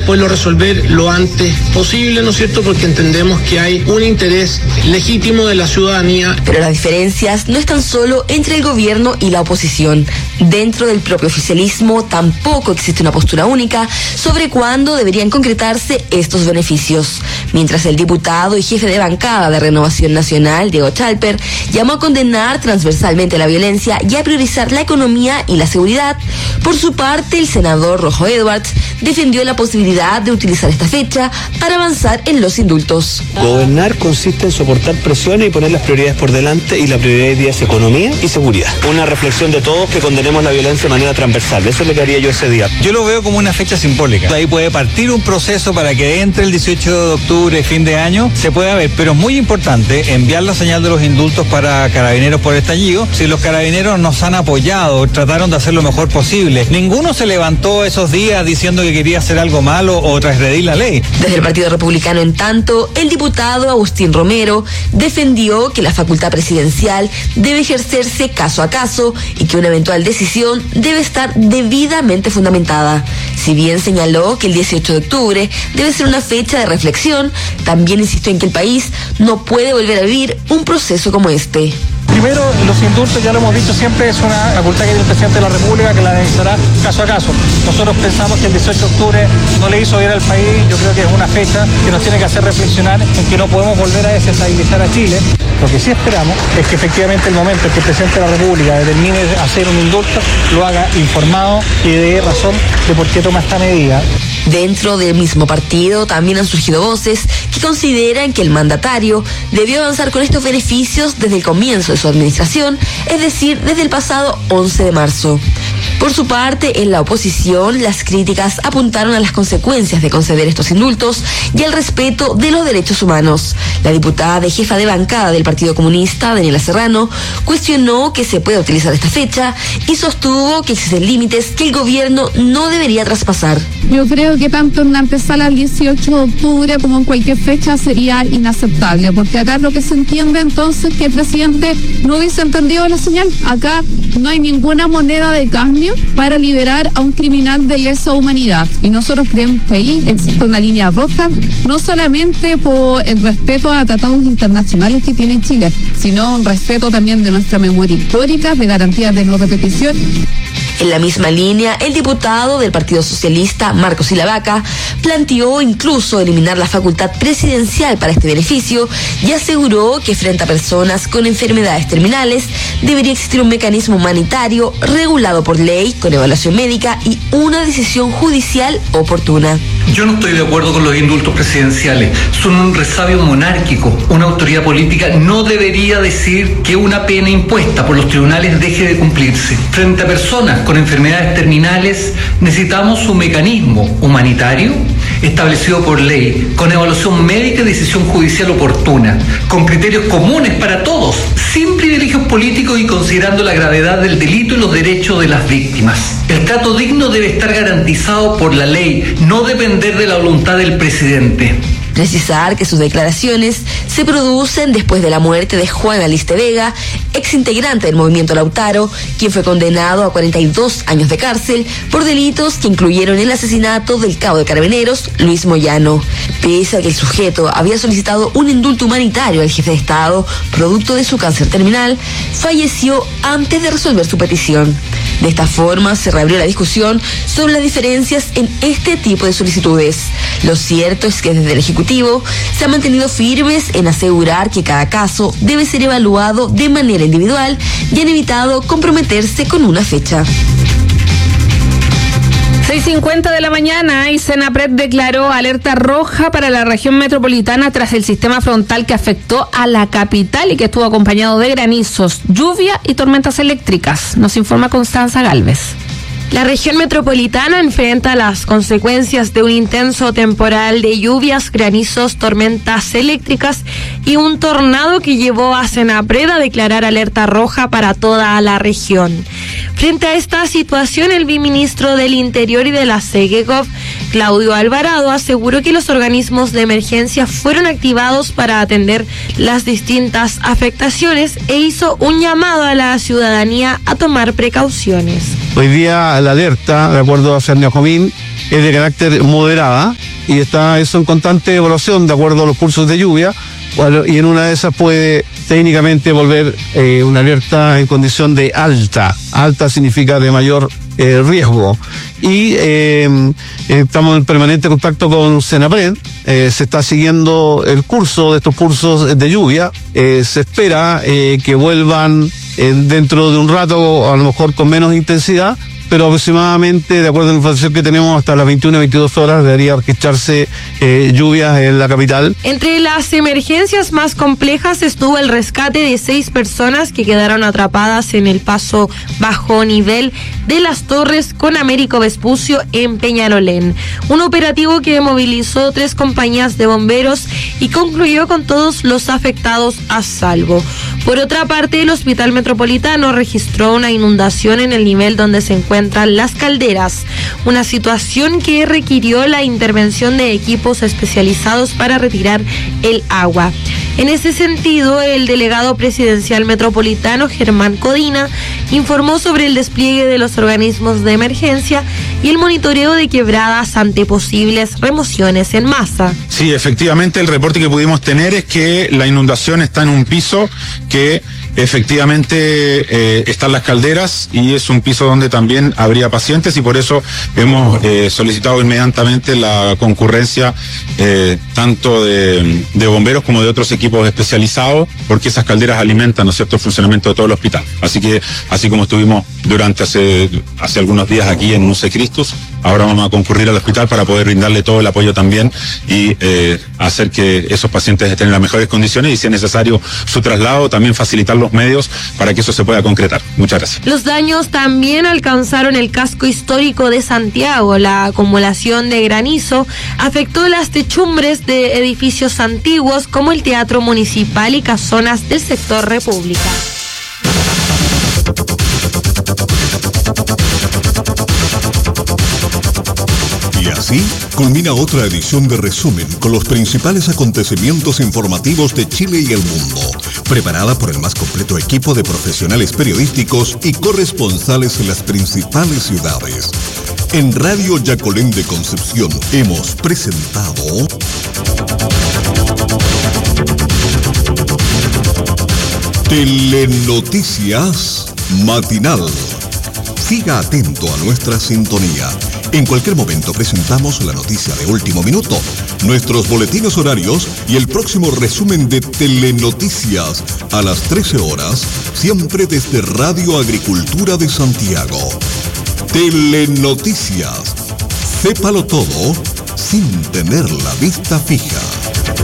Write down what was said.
poderlo resolver lo antes posible, ¿no es cierto?, porque entendemos que hay un interés legítimo de la ciudadanía. Pero las diferencias no están solo entre el gobierno y la oposición. Dentro del propio oficialismo tampoco existe una postura única sobre cuándo deberían concretarse estos beneficios. Mientras el diputado y jefe de bancada de Renovación Nacional, Diego Chalper, llamó a condenar transversalmente la violencia y a priorizar la economía y la seguridad, por su parte el senador Rojo Edwards defendió la posibilidad de utilizar esta fecha para avanzar en los indultos. Gobernar consiste en soportar presiones y poner las prioridades por delante, y la prioridad hoy día es economía y seguridad. Una reflexión de todos que condenemos la violencia de manera transversal. Eso es lo que haría yo ese día. Yo lo veo como una fecha simbólica. Ahí puede partir un proceso para que entre el 18 de octubre, fin de año, se pueda ver. Pero es muy importante enviar la señal de los indultos para Carabineros por estallido. Si los Carabineros nos han apoyado, trataron de hacer lo mejor posible. Ninguno se levantó esos días diciendo que quería hacer algo malo o transgredir la ley. Desde el Partido Republicano, en tanto, el diputado Agustín Romero defendió que la facultad presidencial debe ejercerse caso a caso y que una eventual decisión debe estar debidamente fundamentada. Si bien señaló que el 18 de octubre debe ser una fecha de reflexión, también insistió en que el país no puede volver a vivir un proceso como este. Primero, los indultos, ya lo hemos dicho siempre, es una facultad que tiene el presidente de la República, que la analizará caso a caso. Nosotros pensamos que el 18 de octubre no le hizo bien al país. Yo creo que es una fecha que nos tiene que hacer reflexionar en que no podemos volver a desestabilizar a Chile. Lo que sí esperamos es que efectivamente el momento en que el presidente de la República determine hacer un indulto, lo haga informado y dé razón de por qué toma esta medida. Dentro del mismo partido también han surgido voces que consideran que el mandatario debió avanzar con estos beneficios desde el comienzo de su administración, es decir, desde el pasado 11 de marzo. Por su parte, en la oposición, las críticas apuntaron a las consecuencias de conceder estos indultos y al respeto de los derechos humanos. La diputada y jefa de bancada del Partido Comunista, Daniela Serrano, cuestionó que se pueda utilizar esta fecha y sostuvo que existen límites que el gobierno no debería traspasar. Yo creo que tanto en la antesala al 18 de octubre como en cualquier fecha sería inaceptable, porque acá lo que se entiende entonces que el presidente no hubiese entendido la señal. Acá no hay ninguna moneda de cambio para liberar a un criminal de lesa humanidad. Y nosotros creemos que ahí existe una línea roja, no solamente por el respeto a tratados internacionales que tiene Chile, sino un respeto también de nuestra memoria histórica, de garantías de no repetición. En la misma línea, el diputado del Partido Socialista, Marcos Silavaca, planteó incluso eliminar la facultad presidencial para este beneficio y aseguró que frente a personas con enfermedades terminales debería existir un mecanismo humanitario regulado por ley, con evaluación médica y una decisión judicial oportuna. Yo no estoy de acuerdo con los indultos presidenciales. Son un resabio monárquico. Una autoridad política no debería decir que una pena impuesta por los tribunales deje de cumplirse. Frente a personas con enfermedades terminales, necesitamos un mecanismo humanitario establecido por ley, con evaluación médica y decisión judicial oportuna, con criterios comunes para todos, sin privilegios políticos y considerando la gravedad del delito y los derechos de las víctimas. El trato digno debe estar garantizado por la ley, no depender de la voluntad del presidente. Precisar que sus declaraciones se producen después de la muerte de Juan Aliste Vega, exintegrante del movimiento Lautaro, quien fue condenado a 42 años de cárcel por delitos que incluyeron el asesinato del cabo de Carabineros, Luis Moyano. Pese a que el sujeto había solicitado un indulto humanitario al jefe de Estado, producto de su cáncer terminal, falleció antes de resolver su petición. De esta forma se reabrió la discusión sobre las diferencias en este tipo de solicitudes. Lo cierto es que desde el Ejecutivo se han mantenido firmes en asegurar que cada caso debe ser evaluado de manera individual y han evitado comprometerse con una fecha. 6:50 de la mañana y Senapred declaró alerta roja para la región metropolitana tras el sistema frontal que afectó a la capital y que estuvo acompañado de granizos, lluvia y tormentas eléctricas. Nos informa Constanza Gálvez. La región metropolitana enfrenta las consecuencias de un intenso temporal de lluvias, granizos, tormentas eléctricas y un tornado que llevó a Senapred a declarar alerta roja para toda la región. Frente a esta situación, el viceministro del Interior y de la SEGECOF, Claudio Alvarado, aseguró que los organismos de emergencia fueron activados para atender las distintas afectaciones e hizo un llamado a la ciudadanía a tomar precauciones. Hoy día la alerta, de acuerdo a Cernio Jomín, es de carácter moderada y está eso en constante evaluación de acuerdo a los cursos de lluvia. Bueno, y en una de esas puede técnicamente volver una alerta en condición de alta. Alta significa de mayor riesgo. Y estamos en permanente contacto con Senapred. Se está siguiendo el curso de estos cursos de lluvia. Se espera que vuelvan dentro de un rato, a lo mejor con menos intensidad, pero aproximadamente, de acuerdo a la información que tenemos, hasta las 21 y 22 horas debería registrarse lluvias en la capital. Entre las emergencias más complejas estuvo el rescate de 6 personas que quedaron atrapadas en el paso bajo nivel de Las Torres con Américo Vespucio en Peñalolén. Un operativo que movilizó 3 compañías de bomberos y concluyó con todos los afectados a salvo. Por otra parte, el Hospital Metropolitano registró una inundación en el nivel donde se encuentran Las Calderas, una situación que requirió la intervención de equipos especializados para retirar el agua. En ese sentido, el delegado presidencial metropolitano, Germán Codina, informó sobre el despliegue de los organismos de emergencia y el monitoreo de quebradas ante posibles remociones en masa. Sí, efectivamente, el reporte que pudimos tener es que la inundación está en un piso que efectivamente están Las Calderas y es un piso donde también habría pacientes y por eso hemos solicitado inmediatamente la concurrencia tanto de bomberos como de otros equipos especializados, porque esas calderas alimentan, ¿no es cierto?, el funcionamiento de todo el hospital. Así que, así como estuvimos durante hace algunos días aquí en Nuce Cristus, ahora vamos a concurrir al hospital para poder brindarle todo el apoyo también y hacer que esos pacientes estén en las mejores condiciones y, si es necesario, su traslado, también facilitar los medios para que eso se pueda concretar. Muchas gracias. Los daños también alcanzaron el casco histórico de Santiago. La acumulación de granizo afectó las techumbres de edificios antiguos como el Teatro Municipal y casonas del sector República. Y así culmina otra edición de Resumen con los principales acontecimientos informativos de Chile y el mundo, preparada por el más completo equipo de profesionales periodísticos y corresponsales en las principales ciudades. En Radio Yacolén de Concepción hemos presentado Telenoticias Matinal. Siga atento a nuestra sintonía. En cualquier momento presentamos la noticia de último minuto, nuestros boletines horarios y el próximo resumen de Telenoticias a las 13 horas, siempre desde Radio Agricultura de Santiago. Telenoticias. Sépalo todo sin tener la vista fija.